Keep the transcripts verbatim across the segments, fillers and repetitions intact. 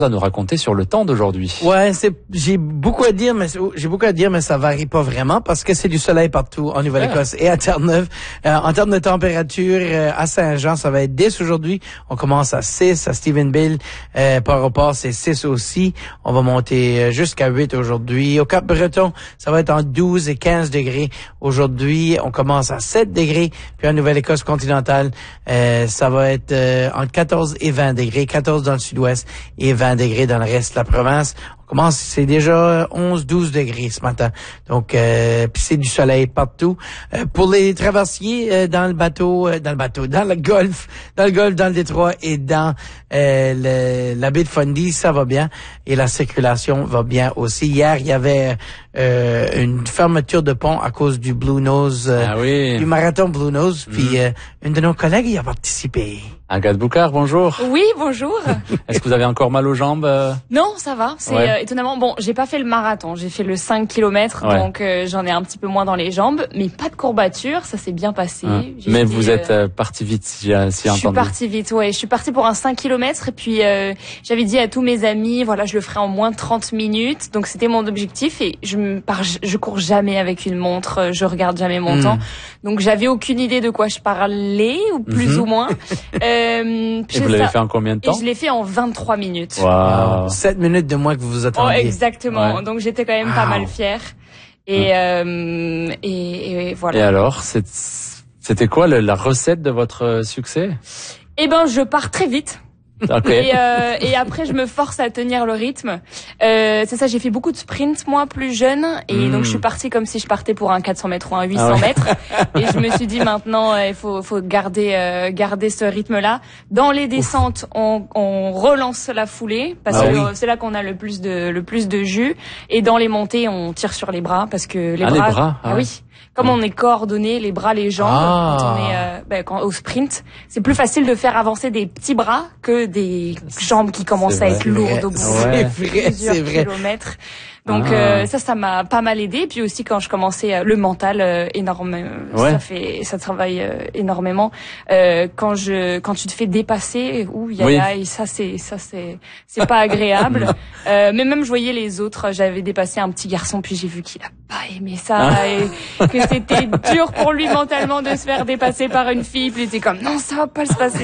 à nous raconter sur le temps d'aujourd'hui. Ouais, c'est, j'ai beaucoup à dire, mais j'ai beaucoup à dire, mais ça varie pas vraiment parce que c'est du soleil partout en Nouvelle-Écosse et à Terre-Neuve. Euh, en termes de température, euh, à Saint-Jean, ça va être dix aujourd'hui. On commence à six. À Stephenville, euh, Port-au-Port, c'est six aussi. On va monter jusqu'à huit aujourd'hui. Au Cap-Breton, ça va être en douze et quinze degrés aujourd'hui. On commence à sept degrés. Puis en Nouvelle-Écosse continentale, euh, ça va être euh, entre quatorze et vingt degrés. quatorze dans le sud-ouest et vingt degrés dans le reste de la province. On commence, c'est déjà onze douze degrés ce matin. Donc, euh, puis c'est du soleil partout. Euh, pour les traversiers euh, dans le bateau, euh, dans le bateau, dans le golfe, dans le golfe, dans le détroit et dans euh, le, la baie de Fundy, ça va bien. Et la circulation va bien aussi. Hier, il y avait euh, une fermeture de pont à cause du Blue Nose, euh, ah oui. du marathon Blue Nose. Puis mmh. euh, une de nos collègues y a participé. Agathe Boucard, bonjour. Oui, bonjour. Est-ce que vous avez encore mal aux jambes? Non, ça va. C'est ouais. euh, étonnamment bon. J'ai pas fait le marathon, j'ai fait le cinq kilomètres, ouais. donc euh, j'en ai un petit peu moins dans les jambes, mais pas de courbature, ça s'est bien passé. Hein. Mais vous euh, êtes euh, parti vite, si j'ai si entendu. Je suis parti vite, ouais. Je suis parti pour un cinq kilomètres et puis euh, j'avais dit à tous mes amis, voilà, je le ferai en moins de trente minutes, donc c'était mon objectif et je me par, je cours jamais avec une montre, je regarde jamais mon mmh. temps, donc j'avais aucune idée de quoi je parlais ou plus mmh. ou moins. euh, et vous l'avez fait en combien de temps? Et je l'ai fait en vingt-trois minutes. Wow. sept minutes de moins que vous vous attendiez. Oh, exactement. Ouais. Donc j'étais quand même wow. pas mal fière. Et, mmh. euh, et, et voilà. Et alors, c'était quoi le, la recette de votre succès? Eh ben, je pars très vite. Okay. Et, euh, et après, je me force à tenir le rythme. Euh, c'est ça, j'ai fait beaucoup de sprints, moi, plus jeune. Et mmh. donc, je suis partie comme si je partais pour un quatre cents mètres ou un huit cents ah ouais. mètres. Et je me suis dit, maintenant, il faut, faut garder, euh, garder ce rythme-là. Dans les descentes, on, on relance la foulée parce ah que oui. c'est là qu'on a le plus de, le plus de jus. Et dans les montées, on tire sur les bras parce que les ah, bras. Les bras ah, ah oui. Comme on est coordonné, les bras, les jambes, ah. quand on est euh, ben, quand, au sprint, c'est plus facile de faire avancer des petits bras que des jambes qui commencent à être lourdes au bout de plusieurs kilomètres. Donc ah. euh, ça, ça m'a pas mal aidé. Puis aussi quand je commençais euh, le mental, euh, énorme, ouais. ça fait, ça travaille euh, énormément. Euh, quand je, quand tu te fais dépasser, ouh, y a, oui. y a, ça c'est, ça c'est, c'est pas agréable. euh, mais même je voyais les autres. J'avais dépassé un petit garçon, puis j'ai vu qu'il a pas aimé ça ah. et que c'était dur pour lui mentalement de se faire dépasser par une fille. Puis il était comme non, ça va pas se passer.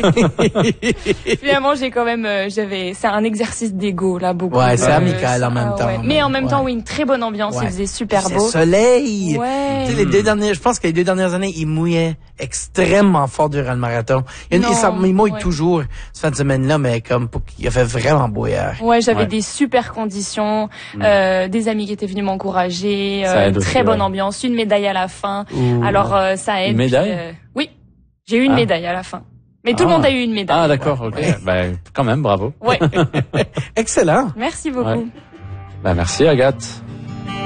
Finalement, j'ai quand même, euh, j'avais, c'est un exercice d'ego là, beaucoup. Ouais, de, c'est amical en même ah, temps. Ouais. Mais en même ouais. temps, oui, une très bonne ambiance, ouais. il faisait super beau. C'est soleil. Ouais. Tu sais, les deux dernières, je pense que les deux dernières années, il mouillait extrêmement fort durant le marathon. Il, non, il, ça, il mouille ouais. toujours cette fin de semaine-là, mais comme pour qu'il a fait vraiment beau hier. Ouais, j'avais ouais. des super conditions, mmh. euh, des amis qui étaient venus m'encourager, euh, une très aussi, bonne ouais. ambiance, une médaille à la fin. Ouh. Alors euh, ça aide. Une médaille? Puis, euh, oui, j'ai eu une ah. médaille à la fin. Mais tout ah. le monde a eu une médaille. Ah d'accord, ok. Ouais. Ben quand même, bravo. Ouais. Excellent. Merci beaucoup. Ouais. Ben merci Agathe.